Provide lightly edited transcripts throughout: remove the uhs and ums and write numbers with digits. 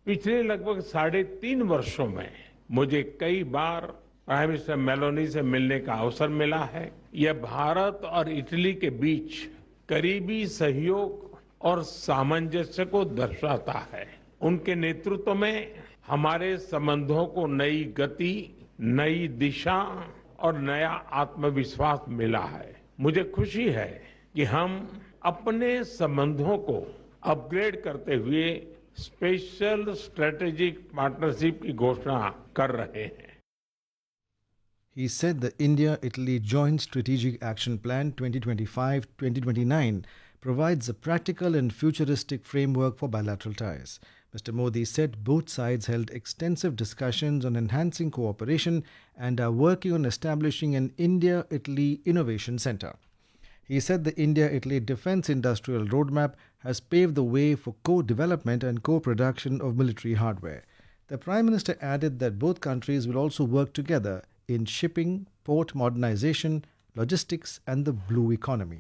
पिछले लगभग 3.5 वर्षों में मुझे कई बार प्राइम मिनिस्टर मेलोनी से मिलने का अवसर मिला है। यह भारत और इटली के बीच करीबी सहयोग और सामंजस्य को दर्शाता है। उनके नेतृत्व में हमारे संबंधों को नई गति, नई दिशा और नया आत्मविश्वास मिला है। मुझे खुशी है कि हम अपने संबंधों को अपग्रेड करते हुए स्पेशल स्ट्रेटेजिक पार्टनरशिप की घोषणा कर रहे हैं। He said the India-Italy Joint Strategic Action Plan 2025-2029 provides a practical and futuristic framework for bilateral ties. Mr. Modi said both sides held extensive discussions on enhancing cooperation and are working on establishing an India-Italy Innovation Center. He said the India-Italy Defence Industrial Roadmap has paved the way for co-development and co-production of military hardware. The Prime Minister added that both countries will also work together in shipping, port modernization, logistics and the blue economy.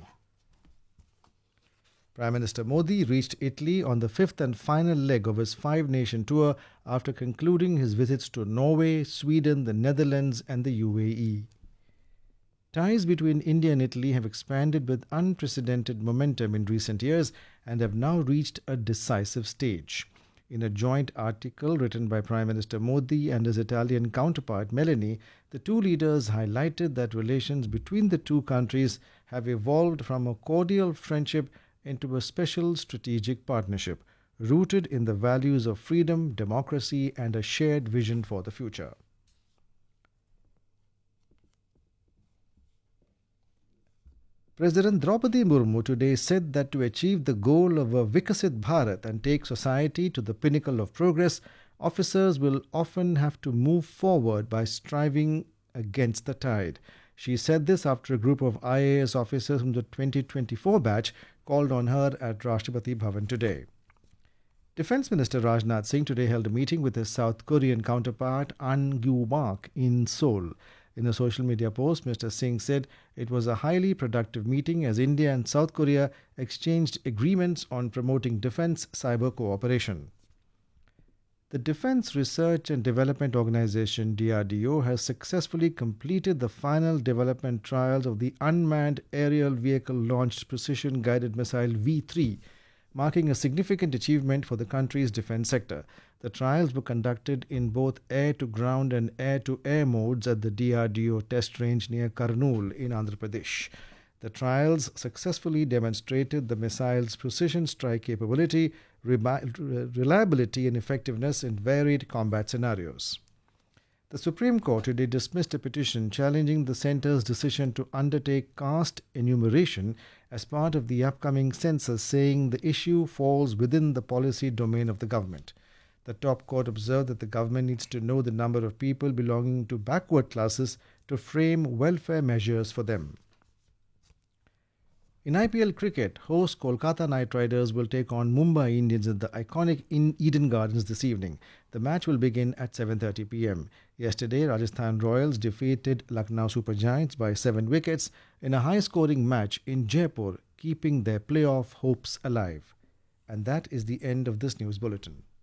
Prime Minister Modi reached Italy on the fifth and final leg of his five-nation tour after concluding his visits to Norway, Sweden, the Netherlands and the UAE. Ties between India and Italy have expanded with unprecedented momentum in recent years and have now reached a decisive stage. In a joint article written by Prime Minister Modi and his Italian counterpart Meloni, the two leaders highlighted that relations between the two countries have evolved from a cordial friendship into a special strategic partnership, rooted in the values of freedom, democracy, and a shared vision for the future. President Draupadi Murmu today said that to achieve the goal of a Vikasit Bharat and take society to the pinnacle of progress, officers will often have to move forward by striving against the tide. She said this after a group of IAS officers from the 2024 batch called on her at Rashtrapati Bhavan today. Defence Minister Rajnath Singh today held a meeting with his South Korean counterpart An Gyu-bak in Seoul. In a social media post, Mr. Singh said it was a highly productive meeting as India and South Korea exchanged agreements on promoting defence cyber cooperation. The Defence Research and Development Organization DRDO has successfully completed the final development trials of the Unmanned Aerial Vehicle Launched Precision Guided Missile V3, marking a significant achievement for the country's defence sector. The trials were conducted in both air-to-ground and air-to-air modes at the DRDO test range near Kurnool in Andhra Pradesh. The trials successfully demonstrated the missile's precision strike capability, reliability and effectiveness in varied combat scenarios. The Supreme Court today dismissed a petition challenging the centre's decision to undertake caste enumeration as part of the upcoming census, saying the issue falls within the policy domain of the government. The top court observed that the government needs to know the number of people belonging to backward classes to frame welfare measures for them. In IPL cricket, host Kolkata Knight Riders will take on Mumbai Indians at the iconic Eden Gardens this evening. The match will begin at 7:30 p.m. Yesterday, Rajasthan Royals defeated Lucknow Super Giants by 7 wickets in a high-scoring match in Jaipur, keeping their playoff hopes alive. And that is the end of this news bulletin.